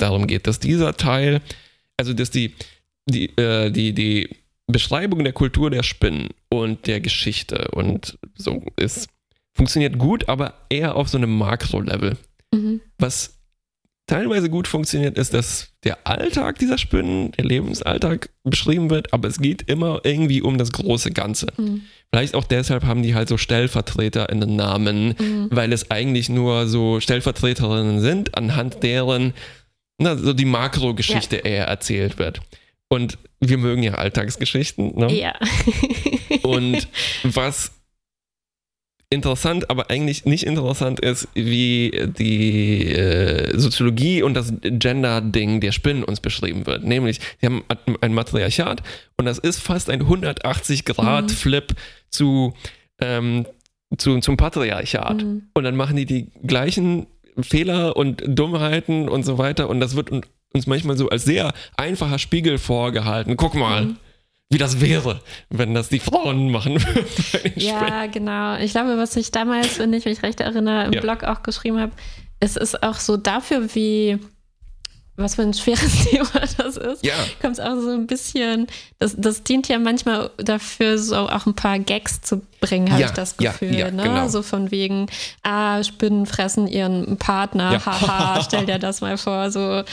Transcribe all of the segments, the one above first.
darum geht, dass dieser Teil, also dass die Beschreibung der Kultur der Spinnen und der Geschichte und so funktioniert gut, aber eher auf so einem Makro-Level. Was teilweise gut funktioniert, ist, dass der Alltag dieser Spinnen, der Lebensalltag beschrieben wird, aber es geht immer irgendwie um das große Ganze. Vielleicht auch deshalb haben die halt so Stellvertreter in den Namen, weil es eigentlich nur so Stellvertreterinnen sind, anhand deren so die Makrogeschichte eher erzählt wird. Und wir mögen ja Alltagsgeschichten. Ne? Ja. Und was interessant, aber eigentlich nicht interessant ist, wie die Soziologie und das Gender-Ding der Spinnen uns beschrieben wird. Nämlich, sie haben ein Matriarchat und das ist fast ein 180-Grad-Flip zum Patriarchat. Und dann machen die gleichen Fehler und Dummheiten und so weiter und das wird uns manchmal so als sehr einfacher Spiegel vorgehalten. Guck mal, wie das wäre, wenn das die Frauen machen würden. Ja, genau. Ich glaube, was ich damals, wenn ich mich recht erinnere, im Blog auch geschrieben habe, es ist auch so dafür, was für ein schweres Thema das ist, kommt es auch so ein bisschen, das dient ja manchmal dafür, so auch ein paar Gags zu bringen, habe ich das Gefühl. Ne? Genau. So von wegen, Spinnen fressen ihren Partner, haha, stell dir das mal vor, so.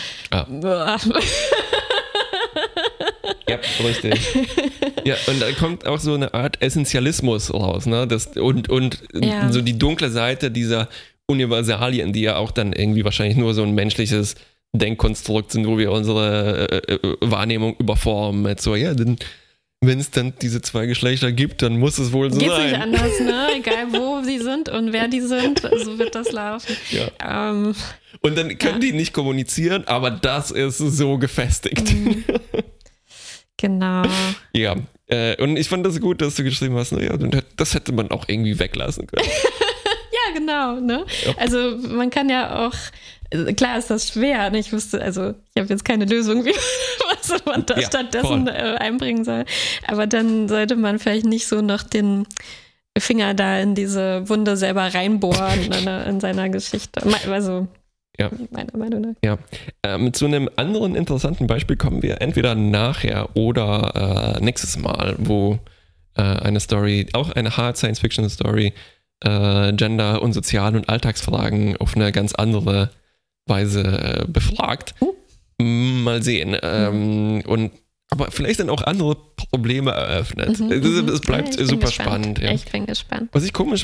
Ja, richtig. Ja, und da kommt auch so eine Art Essentialismus raus, ne? Und so die dunkle Seite dieser Universalien, die ja auch dann irgendwie wahrscheinlich nur so ein menschliches Denkkonstrukt sind, wo wir unsere Wahrnehmung überformen mit so, denn wenn es dann diese zwei Geschlechter gibt, dann muss es wohl so sein. Geht nicht anders, ne? Egal wo sie sind und wer die sind, so wird das laufen. Ja. Und dann können die nicht kommunizieren, aber das ist so gefestigt. Genau. Ja, und ich fand das gut, dass du geschrieben hast, das hätte man auch irgendwie weglassen können. Ja, genau. Ne? Ja. Also man kann ja auch, klar ist das schwer. Ne? Ich wusste, also ich habe jetzt keine Lösung, was man da stattdessen einbringen soll. Aber dann sollte man vielleicht nicht so noch den Finger da in diese Wunde selber reinbohren in seiner Geschichte. Also meiner Meinung nach. Ja. Zu einem anderen interessanten Beispiel kommen wir entweder nachher oder nächstes Mal, wo eine Story, auch eine Hard Science-Fiction-Story, Gender- und Sozial- und Alltagsfragen auf eine ganz andere Weise befragt. Mal sehen. Aber vielleicht dann auch andere Probleme eröffnet. Es bleibt super spannend. Ja. Ich bin gespannt. Was ich komisch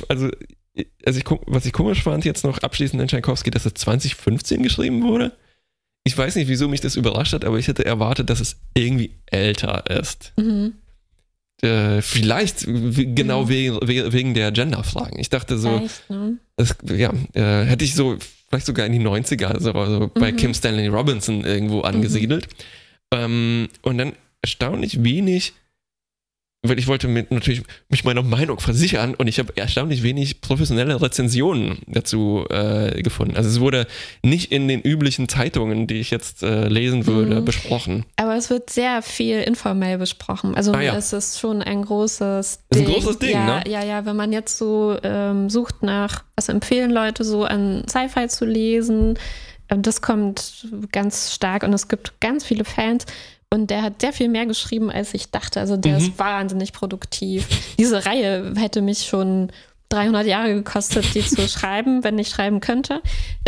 fand jetzt noch abschließend in Tchaikovsky, dass es 2015 geschrieben wurde. Ich weiß nicht, wieso mich das überrascht hat, aber ich hätte erwartet, dass es irgendwie älter ist. Vielleicht genau wegen der Gender-Fragen. Ich dachte so, echt, ne? hätte ich so vielleicht sogar in die 90er, so bei Kim Stanley Robinson irgendwo angesiedelt. Und dann erstaunlich wenig, weil ich wollte natürlich mich meiner Meinung versichern und ich habe erstaunlich wenig professionelle Rezensionen dazu gefunden. Also es wurde nicht in den üblichen Zeitungen, die ich jetzt lesen würde, besprochen. Aber es wird sehr viel informell besprochen. Also es ist schon ein großes Ding. Ist ein großes Ding, ne? Ja, wenn man jetzt so sucht nach, was empfehlen Leute so an Sci-Fi zu lesen, das kommt ganz stark und es gibt ganz viele Fans. Und der hat sehr viel mehr geschrieben, als ich dachte. Also der ist wahnsinnig produktiv. Diese Reihe hätte mich schon 300 Jahre gekostet, die zu schreiben, wenn ich schreiben könnte.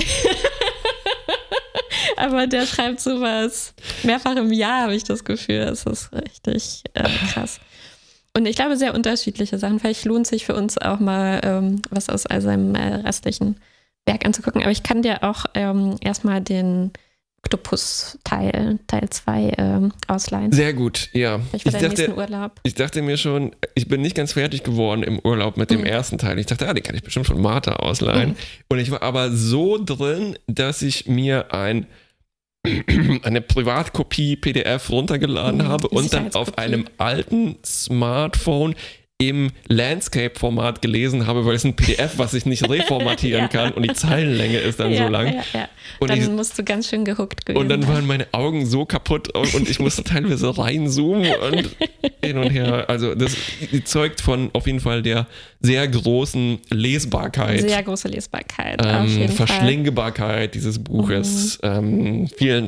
Aber der schreibt sowas mehrfach im Jahr, habe ich das Gefühl. Das ist richtig krass. Und ich glaube, sehr unterschiedliche Sachen. Vielleicht lohnt sich für uns auch mal was aus seinem restlichen Werk anzugucken. Aber ich kann dir auch erstmal den Oktopus-Teil 2 ausleihen. Sehr gut, ja. Ich nächsten Urlaub. Ich dachte mir schon, ich bin nicht ganz fertig geworden im Urlaub mit dem ersten Teil. Ich dachte, den kann ich bestimmt von Martha ausleihen. Und ich war aber so drin, dass ich mir eine Privatkopie PDF runtergeladen habe und dann auf einem alten Smartphone im Landscape-Format gelesen habe, weil es ein PDF, was ich nicht reformatieren kann und die Zeilenlänge ist dann so lang. Und dann musst du ganz schön gehuckt gewesen. Und dann waren meine Augen so kaputt und ich musste teilweise reinzoomen und hin und her. Also das zeugt von auf jeden Fall der sehr großen Lesbarkeit. Sehr große Lesbarkeit, auf jeden Verschlingbarkeit dieses Buches. Vielen